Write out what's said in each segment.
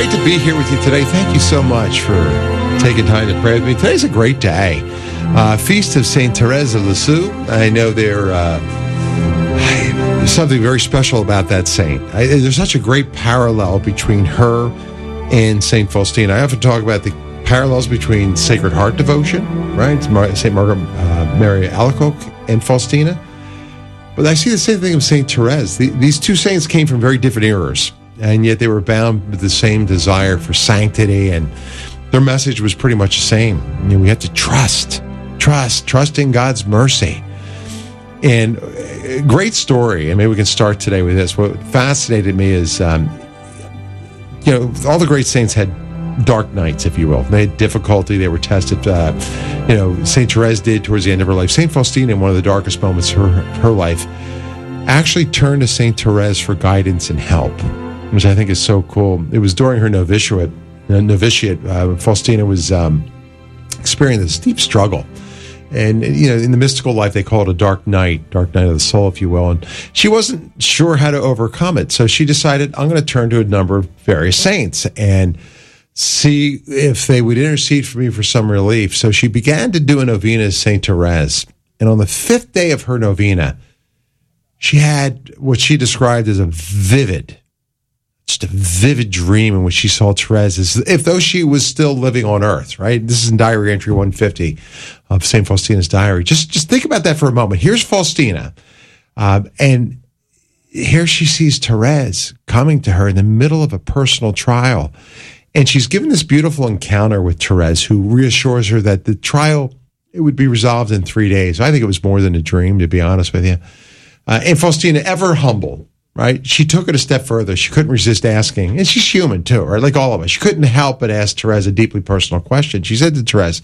great to be here with you today. Thank you so much for taking time to pray with me. Today's a great day. Feast of St. Therese of Lisieux. I know there's something very special about that saint. There's such a great parallel between her and St. Faustina. I often talk about the parallels between Sacred Heart devotion, right? St. Margaret Mary Alacoque and Faustina. But I see the same thing with St. Therese. These two saints came from very different eras, and yet they were bound with the same desire for sanctity, and their message was pretty much the same. We have to trust in God's mercy. And a great story, and maybe we can start today with this. What fascinated me is, all the great saints had dark nights, if you will. They had difficulty. They were tested. St. Therese did towards the end of her life. St. Faustina, in one of the darkest moments of her life, actually turned to St. Therese for guidance and help, which I think is so cool. It was during her novitiate. Faustina was experiencing this deep struggle. And, in the mystical life, they call it a dark night of the soul, if you will. And she wasn't sure how to overcome it. So she decided, I'm going to turn to a number of various saints and see if they would intercede for me for some relief. So she began to do a novena as St. Therese. And on the fifth day of her novena, she had what she described as a vivid dream in which she saw Therese as if though she was still living on earth, right? This is in diary entry 150 of St. Faustina's diary. Just think about that for a moment. Here's Faustina, and here she sees Therese coming to her in the middle of a personal trial. And she's given this beautiful encounter with Therese, who reassures her that the trial, it would be resolved in 3 days. I think it was more than a dream, to be honest with you. And Faustina, ever humble, right? She took it a step further. She couldn't resist asking. And she's human too, right? Like all of us. She couldn't help but ask Therese a deeply personal question. She said to Therese,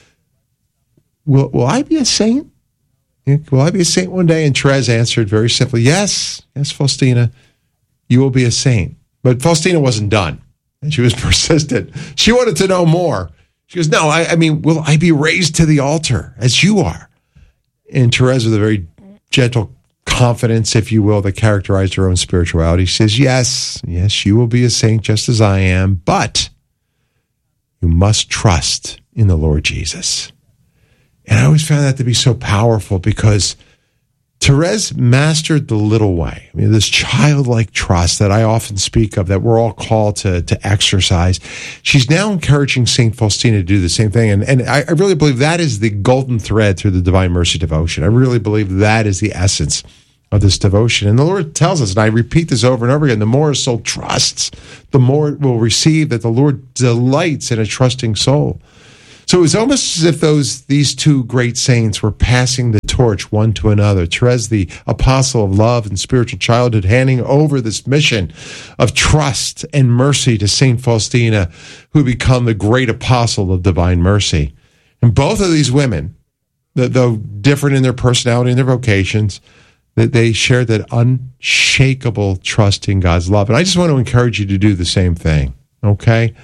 Will I be a saint? Will I be a saint one day? And Therese answered very simply, Yes, Faustina, you will be a saint. But Faustina wasn't done. And she was persistent. She wanted to know more. She goes, No, I mean, will I be raised to the altar as you are? And Therese, with a very gentle confidence, if you will, that characterized her own spirituality, says, Yes, you will be a saint just as I am, but you must trust in the Lord Jesus. And I always found that to be so powerful because Therese mastered the little way. I mean, this childlike trust that I often speak of, that we're all called to exercise. She's now encouraging St. Faustina to do the same thing. And I really believe that is the golden thread through the Divine Mercy devotion. I really believe that is the essence of this devotion. And the Lord tells us, and I repeat this over and over again, the more a soul trusts, the more it will receive, that the Lord delights in a trusting soul. So it was almost as if these two great saints were passing the torch one to another. Therese, the apostle of love and spiritual childhood, handing over this mission of trust and mercy to St. Faustina, who become the great apostle of divine mercy. And both of these women, though different in their personality and their vocations, that they shared that unshakable trust in God's love. And I just want to encourage you to do the same thing, okay?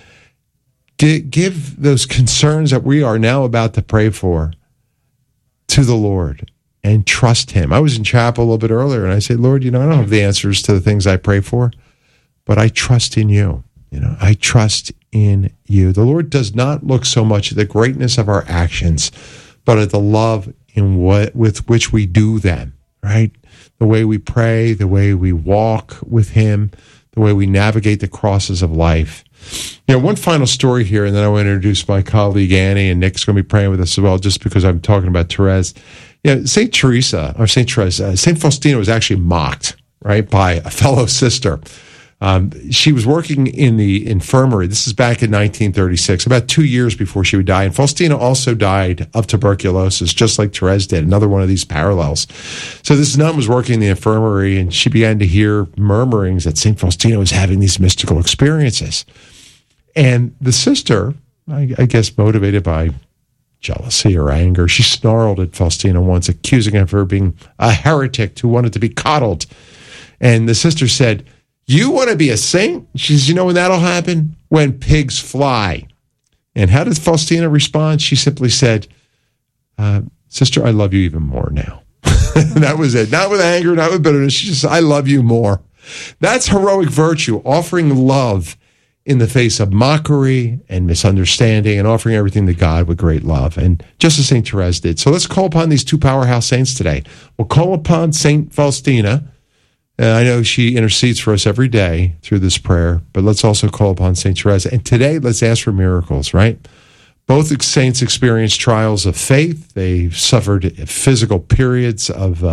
Give those concerns that we are now about to pray for to the Lord and trust Him. I was in chapel a little bit earlier, and I said, Lord, I don't have the answers to the things I pray for, but I trust in you. I trust in you. The Lord does not look so much at the greatness of our actions, but at the love with which we do them, right? The way we pray, the way we walk with Him, the way we navigate the crosses of life. One final story here, and then I want to introduce my colleague Annie, and Nick's going to be praying with us as well, just because I'm talking about Therese. St. Faustina was actually mocked, right, by a fellow sister. She was working in the infirmary. This is back in 1936, about 2 years before she would die. And Faustina also died of tuberculosis, just like Therese did, another one of these parallels. So this nun was working in the infirmary, and she began to hear murmurings that St. Faustina was having these mystical experiences. And the sister, I guess motivated by jealousy or anger, she snarled at Faustina once, accusing her of her being a heretic who wanted to be coddled. And the sister said, You want to be a saint? She says, when that'll happen? When pigs fly. And how did Faustina respond? She simply said, Sister, I love you even more now. That was it. Not with anger, not with bitterness. She just said, I love you more. That's heroic virtue, offering love in the face of mockery and misunderstanding and offering everything to God with great love. And just as St. Therese did. So let's call upon these two powerhouse saints today. We'll call upon St. Faustina. I know she intercedes for us every day through this prayer, but let's also call upon St. Therese. And today, let's ask for miracles, right? Both saints experienced trials of faith. They suffered physical periods of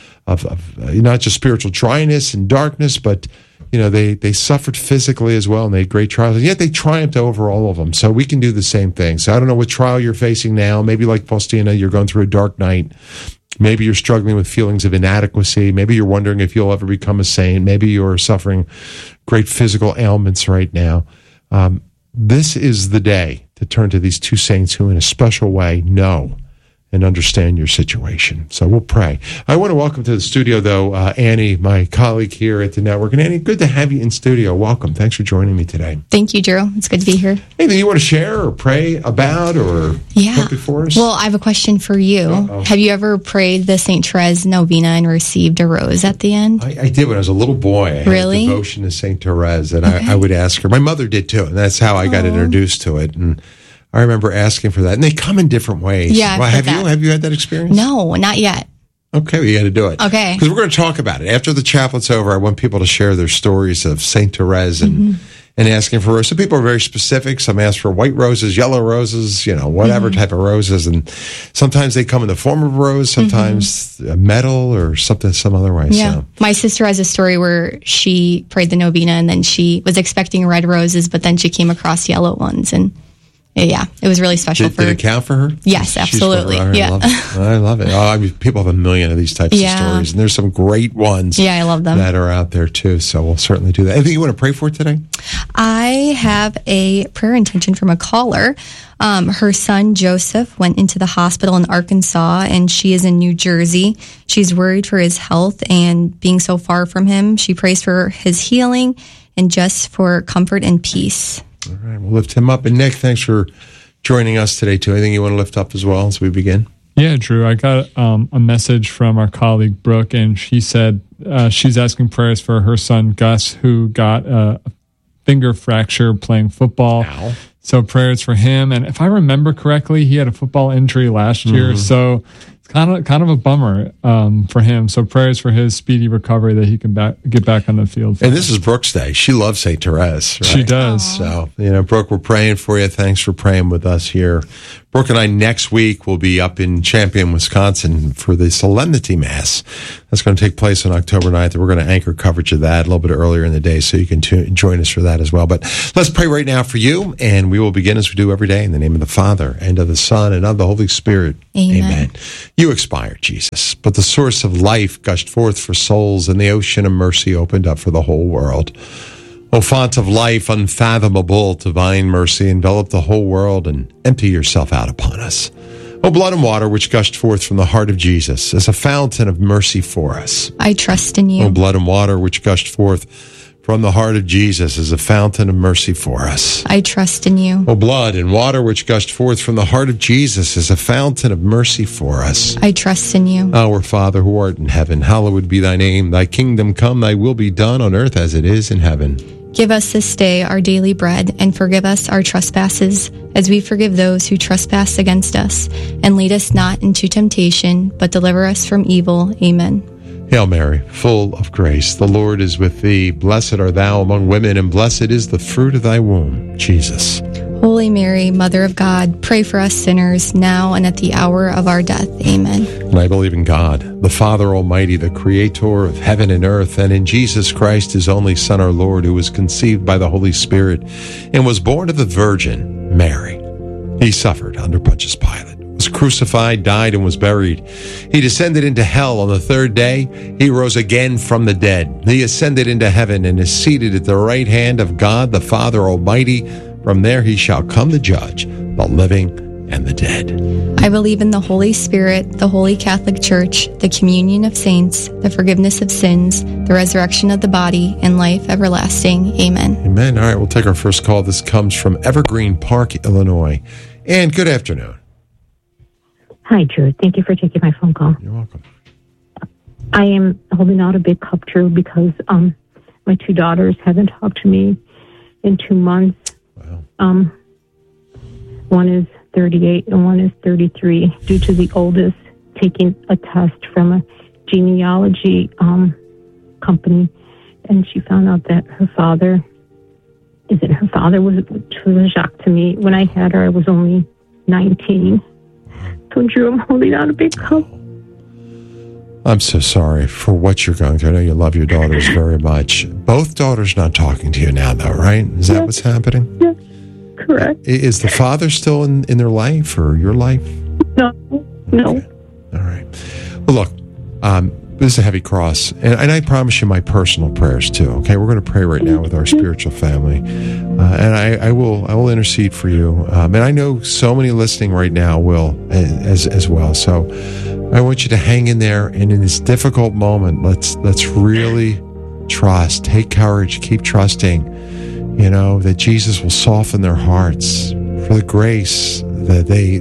not just spiritual dryness and darkness, but they suffered physically as well, and they had great trials, and yet they triumphed over all of them. So we can do the same thing. So I don't know what trial you're facing now. Maybe like Faustina, you're going through a dark night. Maybe you're struggling with feelings of inadequacy. Maybe you're wondering if you'll ever become a saint. Maybe you're suffering great physical ailments right now. This is the day to turn to these two saints who in a special way know and understand your situation. So we'll pray. I want to welcome to the studio, though, Annie, my colleague here at the network. And Annie, good to have you in studio. Welcome. Thanks for joining me today. Thank you, Drew. It's good to be here. Anything you want to share or pray about or put before us? Well, I have a question for you. Uh-oh. Have you ever prayed the St. Therese novena and received a rose at the end? I did when I was a little boy. I had Really? a devotion to St. Therese, and I would ask her. My mother did, too, and that's how I got introduced to it. And I remember asking for that. And they come in different ways. Yeah, well, have you had that experience? No, not yet. Okay, well, you got to do it. Okay. Because we're going to talk about it. After the chaplet's over, I want people to share their stories of St. Therese and asking for roses. Some people are very specific. Some ask for white roses, yellow roses, whatever type of roses. And sometimes they come in the form of a rose, sometimes a medal or some other way. Yeah. So. My sister has a story where she prayed the novena and then she was expecting red roses, but then she came across yellow ones. And yeah, it was really special for her. Did it count for her? Yes, absolutely. Yeah. I love it. I mean, people have a million of these types of stories, and there's some great ones. Yeah, I love them. That are out there too. So we'll certainly do that. Anything you want to pray for today? I have a prayer intention from a caller. Her son Joseph went into the hospital in Arkansas, and she is in New Jersey. She's worried for his health and being so far from him. She prays for his healing and just for comfort and peace. All right, we'll lift him up. And Nick, thanks for joining us today, too. Anything you want to lift up as well as we begin? Yeah, Drew, I got a message from our colleague, Brooke, and she said she's asking prayers for her son, Gus, who got a finger fracture playing football. Ow. So prayers for him. And if I remember correctly, he had a football injury last year. So it's kind of a bummer for him. So prayers for his speedy recovery that he can get back on the field. And this is Brooke's day. She loves St. Therese, right? She does. So, Brooke, we're praying for you. Thanks for praying with us here. Brooke and I next week will be up in Champion, Wisconsin for the Solemnity Mass. That's going to take place on October 9th. And we're going to anchor coverage of that a little bit earlier in the day so you can join us for that as well. But let's pray right now for you. And we will begin as we do every day in the name of the Father and of the Son and of the Holy Spirit. Amen. You expired, Jesus, but the source of life gushed forth for souls, and the ocean of mercy opened up for the whole world. O font of life, unfathomable, divine mercy, envelop the whole world and empty yourself out upon us. O blood and water which gushed forth from the heart of Jesus as a fountain of mercy for us. I trust in you. O blood and water which gushed forth from the heart of Jesus as a fountain of mercy for us. I trust in you. O blood and water which gushed forth from the heart of Jesus as a fountain of mercy for us. I trust in you. Our Father who art in heaven, hallowed be thy name. Thy kingdom come, thy will be done on earth as it is in heaven. Give us this day our daily bread, and forgive us our trespasses, as we forgive those who trespass against us. And lead us not into temptation, but deliver us from evil. Amen. Hail Mary, full of grace, the Lord is with thee. Blessed art thou among women, and blessed is the fruit of thy womb, Jesus. Holy Mary, Mother of God, pray for us sinners, now and at the hour of our death. Amen. And I believe in God, the Father Almighty, the Creator of heaven and earth, and in Jesus Christ, his only Son, our Lord, who was conceived by the Holy Spirit and was born of the Virgin Mary. He suffered under Pontius Pilate, was crucified, died, and was buried. He descended into hell. On the third day, he rose again from the dead. He ascended into heaven and is seated at the right hand of God, the Father Almighty. From there he shall come to judge the living and the dead. I believe in the Holy Spirit, the Holy Catholic Church, the communion of saints, the forgiveness of sins, the resurrection of the body, and life everlasting. Amen. Amen. All right, we'll take our first call. This comes from Evergreen Park, Illinois. And good afternoon. Hi, Drew. Thank you for taking my phone call. You're welcome. I am holding out a big cup, Drew, because my two daughters haven't talked to me in 2 months. Wow. One is 38 and one is 33, due to the oldest taking a test from a genealogy company, and she found out that her father isn't her father, which was a shock to me. When I had her, I was only 19. So, Drew, I'm holding out a big cup. I'm so sorry for what you're going through. I know you love your daughters very much. Both daughters not talking to you now, though, right? Is that what's happening? Yes, correct. Is the father still in their life or your life? No. Okay. All right. Well, look, this is a heavy cross, and I promise you my personal prayers too. Okay, we're going to pray right now with our spiritual family, and I will intercede for you. And I know so many listening right now will as well. So I want you to hang in there, and in this difficult moment, let's really trust. Take courage. Keep trusting. You know that Jesus will soften their hearts for the grace that they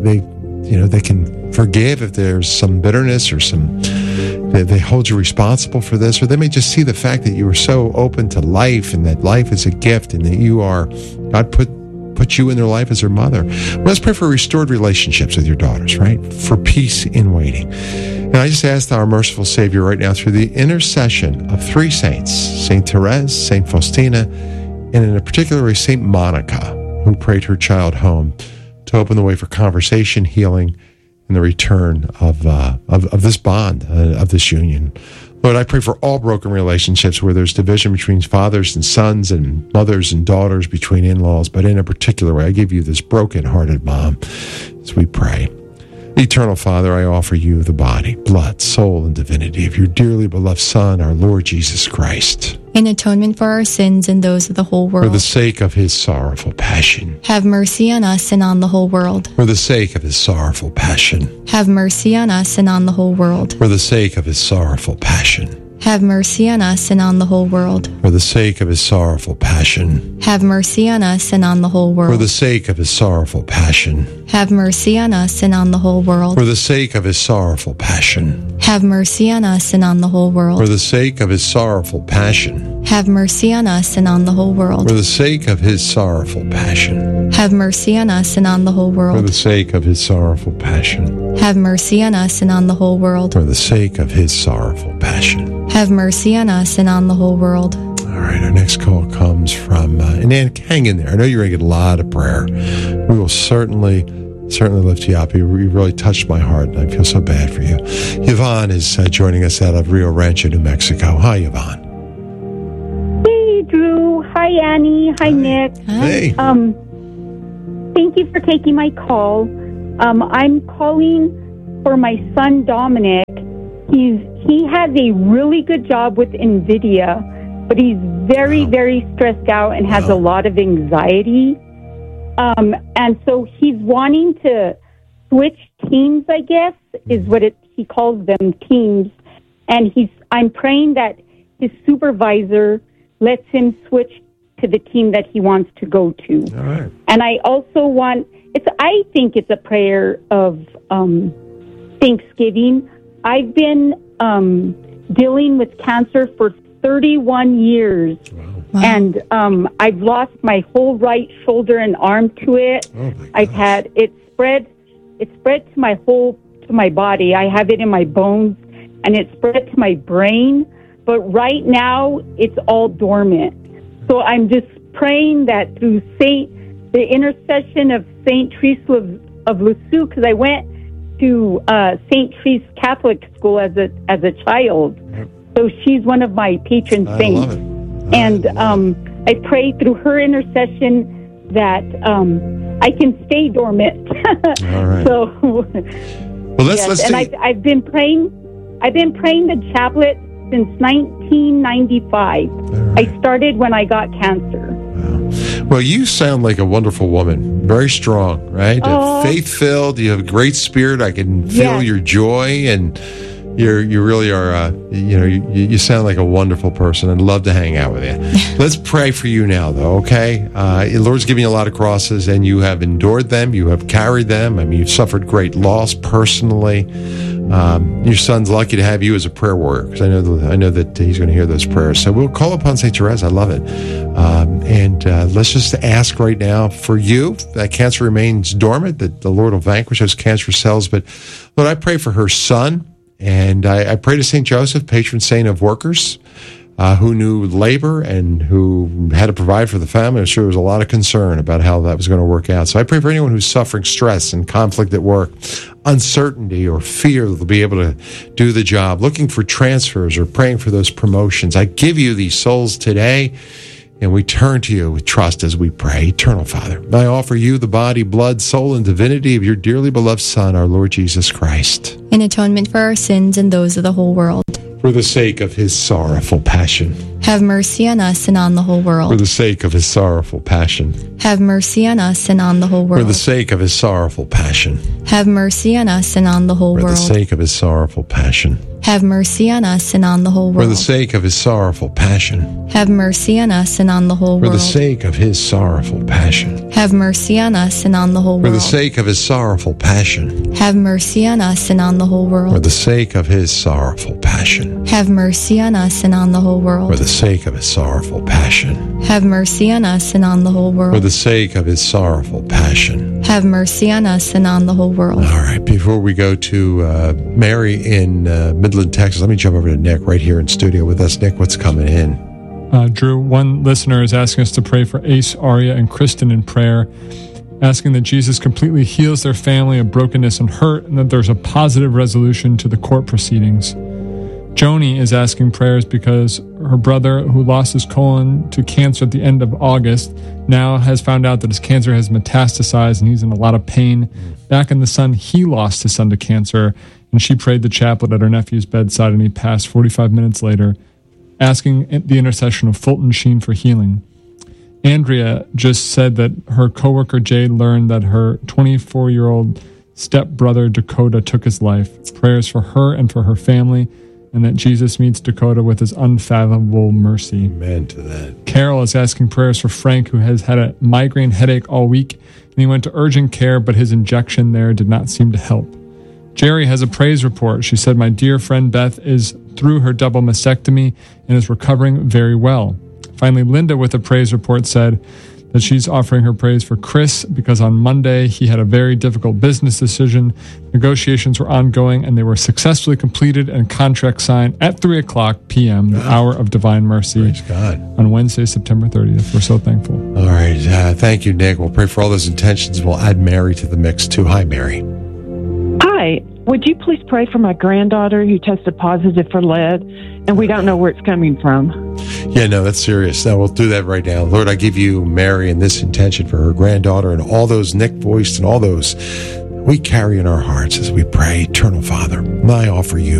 can forgive if there's some bitterness or some. They hold you responsible for this, or they may just see the fact that you are so open to life and that life is a gift and that God put you in their life as their mother. Let's pray for restored relationships with your daughters, right? For peace in waiting. And I just ask our merciful Savior right now through the intercession of 3 saints, Saint Therese, Saint Faustina, and in a particular way, Saint Monica, who prayed her child home to open the way for conversation, healing, and the return of this bond, of this union. Lord, I pray for all broken relationships where there's division between fathers and sons and mothers and daughters, between in-laws, but in a particular way, I give you this broken-hearted mom as we pray. Eternal Father, I offer you the body, blood, soul, and divinity of your dearly beloved Son, our Lord Jesus Christ. In atonement for our sins and those of the whole world. For the sake of his sorrowful passion. Have mercy on us and on the whole world. For the sake of his sorrowful passion. Have mercy on us and on the whole world. For the sake of his sorrowful passion. Have mercy on us and on the whole world. For the sake of his sorrowful passion. Have mercy on us and on the whole world. For the sake of his sorrowful passion. Have mercy on us and on the whole world. For the sake of his sorrowful passion. Have mercy on us and on the whole world. For the sake of his sorrowful passion. Have mercy on us and on the whole world. For the sake of his sorrowful passion. Have mercy on us and on the whole world. For the sake of his sorrowful passion. Have mercy on us and on the whole world. For the sake of his sorrowful passion. Have mercy on us and on the whole world. All right, our next call comes from, and Ann, hang in there. I know you're going to get a lot of prayer. We will certainly lift you up. You really touched my heart, and I feel so bad for you. Yvonne is joining us out of Rio Rancho, New Mexico. Hi, Yvonne. Hey, Drew. Hi, Annie. Hi, Nick. Hey. Thank you for taking my call. I'm calling for my son, Dominic. He has a really good job with NVIDIA, but he's very stressed out and has a lot of anxiety. And so he's wanting to switch teams, I guess, is what he calls them, teams. And I'm praying that his supervisor lets him switch to the team that he wants to go to. All right. And I also I think it's a prayer of Thanksgiving. I've been dealing with cancer for 31 years. Wow. And I've lost my whole right shoulder and arm to it. Oh my I've had it spread to my body. I have it in my bones, and it spread to my brain. But right now, it's all dormant. So I'm just praying that through the intercession of Saint Teresa of Lisieux, because I went to St. Teresa Catholic School as a child. Yep. So she's one of my patron saints. I love it. And I pray through her intercession that I can stay dormant. All right. So, well, let's and see. I've been praying the chaplet since 1995. Right. I started when I got cancer. Wow. Well, you sound like a wonderful woman. Very strong, right? Faith-filled. You have a great spirit. I can feel your joy, and you really are. You sound like a wonderful person. I'd love to hang out with you. Let's pray for you now, though. Okay, the Lord's giving you a lot of crosses, and you have endured them. You have carried them. I mean, you've suffered great loss personally. Your son's lucky to have you as a prayer warrior, because I know that he's going to hear those prayers. So we'll call upon Saint Therese. I love it. And And let's just ask right now for you that cancer remains dormant, that the Lord will vanquish those cancer cells. But Lord, I pray for her son, and I pray to St. Joseph, patron saint of workers, who knew labor and who had to provide for the family. I'm sure there was a lot of concern about how that was going to work out. So I pray for anyone who's suffering stress and conflict at work, uncertainty or fear that they'll be able to do the job, looking for transfers or praying for those promotions. I give you these souls today, and we turn to you with trust as we pray. Eternal Father, I offer you the body, blood, soul, and divinity of your dearly beloved Son, our Lord Jesus Christ, in atonement for our sins and those of the whole world. For the sake of his sorrowful passion. Have mercy on us and on the whole world. For the sake of his sorrowful passion. Have mercy on us and on the whole world. For the sake of his sorrowful passion. Have mercy on us and on the whole world. For the sake of his sorrowful passion. Have mercy on us and on the whole world. For the sake of his sorrowful passion. Have mercy on us and on the whole For world. the sake of his sorrowful passion. Have mercy on us and on the whole For world. the sake of his sorrowful passion. Have mercy on us and on the whole world. For the sake of his sorrowful passion. Have mercy on us and on the whole world. For the sake of his sorrowful passion. Have mercy on us and on the whole world. For the sake of his sorrowful passion. Have mercy on us and on the whole world. All right, before we go to Mary in Midland, Texas, let me jump over to Nick right here in studio with us. Nick, what's coming in? Drew, one listener is asking us to pray for Ace, Aria, and Kristen in prayer, asking that Jesus completely heals their family of brokenness and hurt, and that there's a positive resolution to the court proceedings. Joni is asking prayers because her brother, who lost his colon to cancer at the end of August, now has found out that his cancer has metastasized and he's in a lot of pain. Back in the son, he lost his son to cancer, and she prayed the chaplet at her nephew's bedside, and he passed 45 minutes later, asking the intercession of Fulton Sheen for healing. Andrea just said that her coworker Jade learned that her 24-year-old stepbrother Dakota took his life. Prayers for her and for her family, and that Jesus meets Dakota with his unfathomable mercy. Amen to that. Carol is asking prayers for Frank, who has had a migraine headache all week, and he went to urgent care, but his injection there did not seem to help. Jerry has a praise report. She said, "My dear friend Beth is through her double mastectomy and is recovering very well." Finally, Linda with a praise report said that she's offering her praise for Chris because on Monday he had a very difficult business decision. Negotiations were ongoing and they were successfully completed and contract signed at 3 o'clock p.m., the hour of divine mercy. Praise God. On Wednesday, September 30th. We're so thankful. All right. Thank you, Nick. We'll pray for all those intentions. We'll add Mary to the mix, too. Hi, Mary. Hi. Would you please pray for my granddaughter who tested positive for lead, and we don't know where it's coming from? Yeah, no, that's serious. No, we'll do that right now. Lord, I give you Mary and this intention for her granddaughter and all those Nick voiced and all those we carry in our hearts as we pray. Eternal Father, I offer you